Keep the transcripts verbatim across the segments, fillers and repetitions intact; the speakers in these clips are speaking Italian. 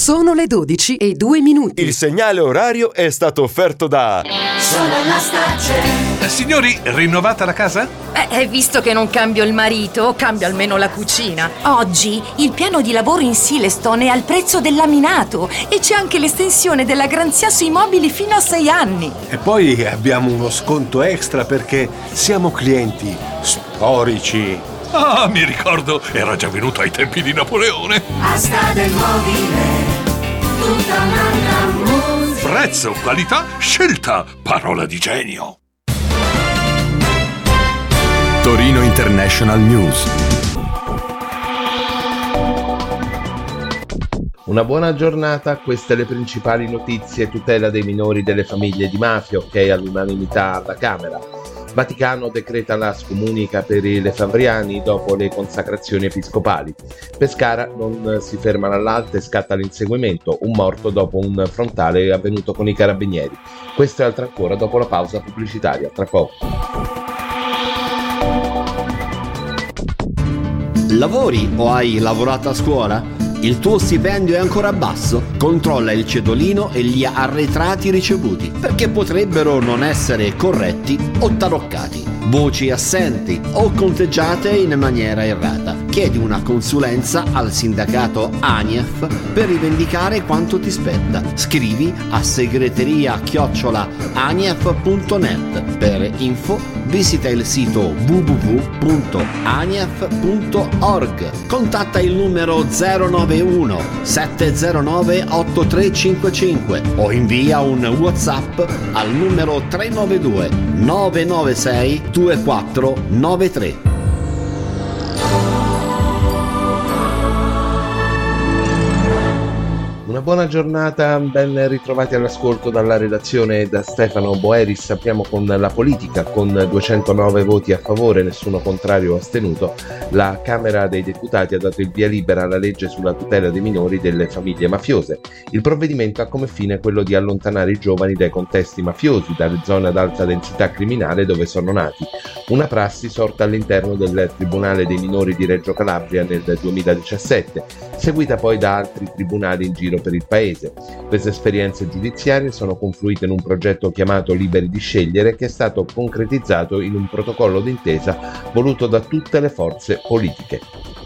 Sono le dodici e due minuti. Il segnale orario è stato offerto da Sonomastace. Eh, signori, rinnovata la casa? Eh, visto che non cambio il marito, cambio almeno la cucina. Oggi il piano di lavoro in Silestone è al prezzo del laminato e c'è anche l'estensione della garanzia sui mobili fino a sei anni. E poi abbiamo uno sconto extra perché siamo clienti storici. Ah, mi ricordo, era già venuto ai tempi di Napoleone. Asta del mobile, tutta un'altra musica. Prezzo, qualità, scelta, parola di genio. Torino International News. Una buona giornata, queste le principali notizie. Tutela dei minori delle famiglie di mafia, ok all'unanimità alla Camera. Vaticano decreta la scomunica per i Lefavriani dopo le consacrazioni episcopali. Pescara non si ferma all'alta e scatta l'inseguimento, un morto dopo un frontale avvenuto con i carabinieri. Questo e altro ancora dopo la pausa pubblicitaria, tra poco. Lavori o hai lavorato a scuola? Il tuo stipendio è ancora basso? Controlla il cedolino e gli arretrati ricevuti, perché potrebbero non essere corretti o taroccati. Voci assenti o conteggiate in maniera errata. Chiedi una consulenza al sindacato ANIEF per rivendicare quanto ti spetta. Scrivi a segreteria chiocciola anief punto net. Per info visita il sito w w w punto anief punto org. Contatta il numero zero nove uno sette zero nove otto tre cinque cinque o invia un WhatsApp al numero tre nove due nove nove sei due quattro nove tre. Una buona giornata, ben ritrovati all'ascolto dalla redazione da Stefano Boeris. Apriamo con la politica. Con duecentonove voti a favore, nessuno contrario o astenuto, la Camera dei Deputati ha dato il via libera alla legge sulla tutela dei minori delle famiglie mafiose. Il provvedimento ha come fine quello di allontanare i giovani dai contesti mafiosi, dalle zone ad alta densità criminale dove sono nati, una prassi sorta all'interno del Tribunale dei minori di Reggio Calabria nel duemiladiciassette, seguita poi da altri tribunali in giro per il paese. Queste esperienze giudiziarie sono confluite in un progetto chiamato Liberi di Scegliere, che è stato concretizzato in un protocollo d'intesa voluto da tutte le forze politiche.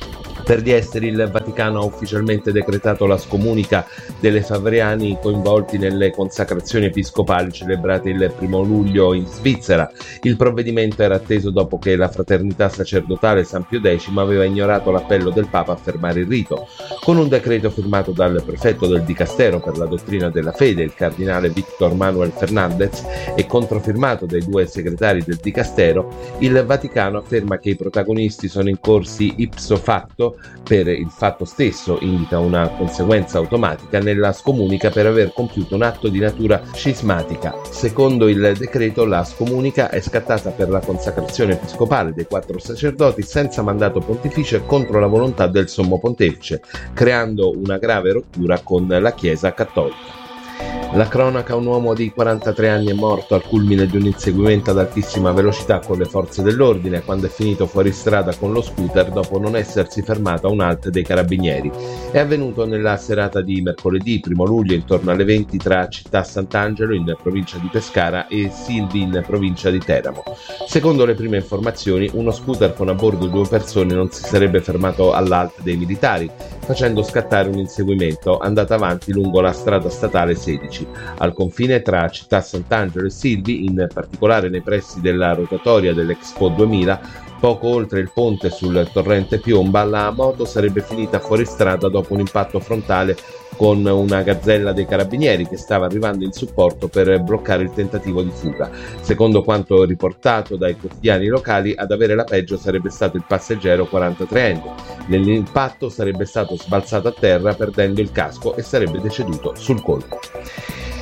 Per gli esteri, il Vaticano ha ufficialmente decretato la scomunica dei Lefavriani coinvolti nelle consacrazioni episcopali celebrate il primo luglio in Svizzera. Il provvedimento era atteso dopo che la fraternità sacerdotale San Pio X aveva ignorato l'appello del Papa a fermare il rito. Con un decreto firmato dal prefetto del Dicastero per la dottrina della fede, il cardinale Víctor Manuel Fernández, e controfirmato dai due segretari del Dicastero, il Vaticano afferma che i protagonisti sono incorsi ipso facto, per il fatto stesso indica una conseguenza automatica, nella scomunica per aver compiuto un atto di natura scismatica. Secondo il decreto, la scomunica è scattata per la consacrazione episcopale dei quattro sacerdoti senza mandato pontificio e contro la volontà del Sommo Pontefice, creando una grave rottura con la Chiesa cattolica. La cronaca: un uomo di quarantatré anni è morto al culmine di un inseguimento ad altissima velocità con le forze dell'ordine quando è finito fuori strada con lo scooter dopo non essersi fermato a un halt dei carabinieri. È avvenuto nella serata di mercoledì primo luglio intorno alle venti tra Città Sant'Angelo in provincia di Pescara e Silvi in provincia di Teramo. Secondo le prime informazioni, uno scooter con a bordo due persone non si sarebbe fermato all'halt dei militari, facendo scattare un inseguimento andato avanti lungo la strada statale sedici. Al confine tra Città Sant'Angelo e Silvi, in particolare nei pressi della rotatoria dell'Expo duemila, poco oltre il ponte sul torrente Piomba, la moto sarebbe finita fuori strada dopo un impatto frontale con una gazzella dei carabinieri che stava arrivando in supporto per bloccare il tentativo di fuga. Secondo quanto riportato dai quotidiani locali, ad avere la peggio sarebbe stato il passeggero quarantatreenne. Nell'impatto sarebbe stato sbalzato a terra perdendo il casco e sarebbe deceduto sul colpo.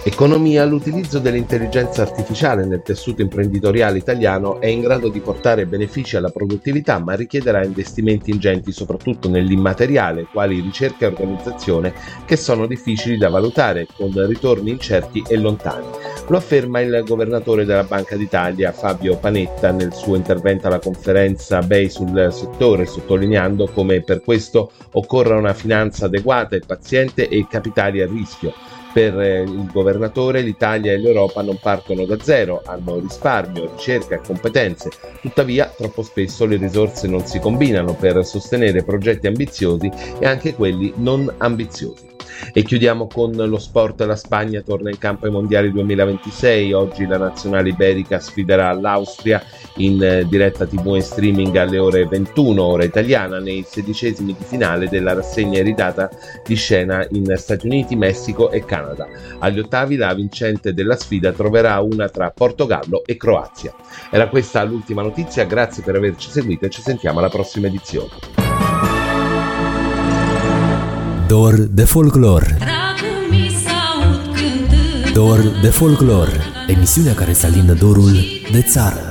Economia. L'utilizzo dell'intelligenza artificiale nel tessuto imprenditoriale italiano è in grado di portare benefici alla produttività, ma richiederà investimenti ingenti soprattutto nell'immateriale, quali ricerca e organizzazione, che sono difficili da valutare, con ritorni incerti e lontani. Lo afferma il governatore della Banca d'Italia, Fabio Panetta, nel suo intervento alla conferenza B E I sul settore, sottolineando come per questo occorra una finanza adeguata e paziente e capitali a rischio. Per il governatore l'Italia e l'Europa non partono da zero, hanno risparmio, ricerca e competenze, tuttavia troppo spesso le risorse non si combinano per sostenere progetti ambiziosi e anche quelli non ambiziosi. E chiudiamo con lo sport. La Spagna torna in campo ai mondiali duemilaventisei. Oggi la nazionale iberica sfiderà l'Austria in diretta tivù e streaming alle ore ventuno ora italiana nei sedicesimi di finale della rassegna iridata di scena in Stati Uniti, Messico e Canada. Agli ottavi la vincente della sfida troverà una tra Portogallo e Croazia. Era questa l'ultima notizia, grazie per averci seguito e ci sentiamo alla prossima edizione. Dor de folclor. Dor de folclor, emisiunea care să alindă dorul de țară.